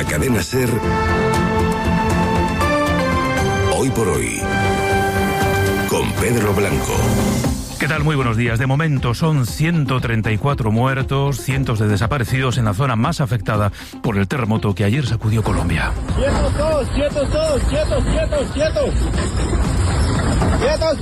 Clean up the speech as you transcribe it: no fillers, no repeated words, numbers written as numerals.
cadena SER, Hoy por Hoy, con Pedro Blanco. ¿Qué tal? Muy buenos días. De momento son 134 muertos, cientos de desaparecidos en la zona más afectada por el terremoto que ayer sacudió Colombia. ¡Quietos todos! ¡Quietos todos! ¡Quietos, quietos, quietos! ¡Quietos!